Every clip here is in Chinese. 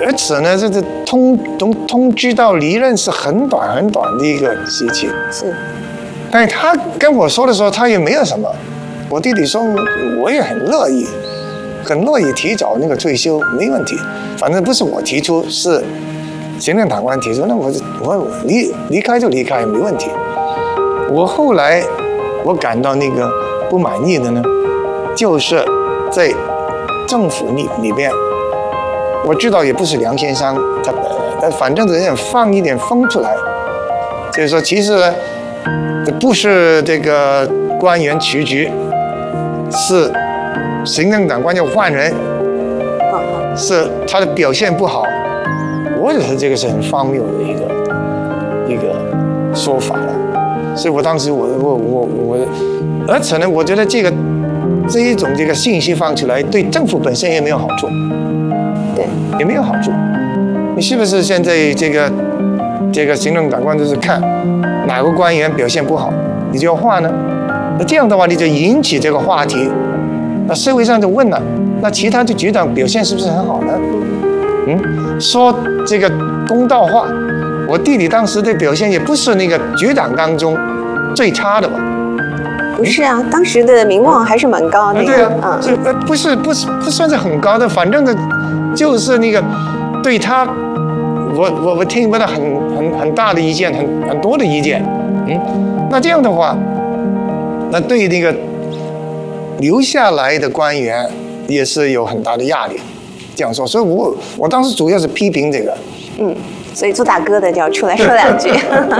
而且呢，这通知到离任是很短的一个时期。 是。 但是他跟我说的时候，他也没有什么。我弟弟说，我也很乐意提早那个退休，没问题。反正不是我提出，是行政长官提出，那我离开就离开，没问题。我后来我感到那个不满意的呢，就是在政府里边，我知道也不是梁先生他反正人家放一点风出来，就是说其实呢，不是这个官员辞职，是行政长官要换人，是他的表现不好。我觉得这个是很荒谬的一个说法了。所以我当时而且呢，我觉得这一种这个信息放出来，对政府本身也没有好处， 对， 也没有好处。你是不是现在这个行政长官就是看哪个官员表现不好，你就要换呢？那这样的话，你就引起这个话题，那社会上就问了，那其他的局长表现是不是很好呢？说这个公道话。我弟弟当时的表现也不是那个局长当中最差的吧？ 不是啊，当时的名望还是蛮高的。 对啊，不算是很高的，反正呢，就是那个对他，我听不到很大的意见，很多的意见。那这样的话，那对那个留下来的官员也是有很大的压力。这样说，所以我当时主要是批评这个。 所以做大哥的就要出来说两句。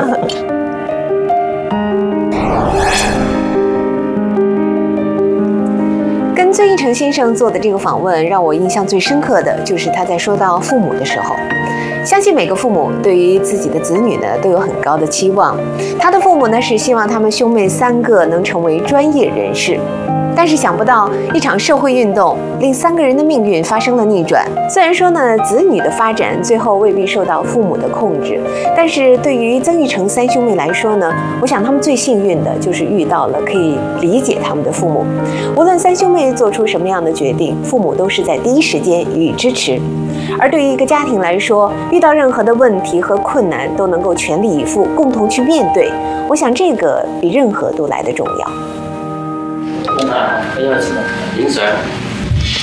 跟曾铉成先生做的这个访问，让我印象最深刻的就是他在说到父母的时候。相信每个父母对于自己的子女呢都有很高的期望。他的父母呢是希望他们兄妹3个能成为专业人士。但是想不到，一场社会运动令3个人的命运发生了逆转。虽然说呢，子女的发展最后未必受到父母的控制，但是对于曾铉成3兄妹来说呢，我想他们最幸运的就是遇到了可以理解他们的父母。无论3兄妹做出什么样的决定，父母都是在第一时间予以支持。而对于一个家庭来说，遇到任何的问题和困难都能够全力以赴，共同去面对。我想这个比任何都来得重要。 因为是饮水。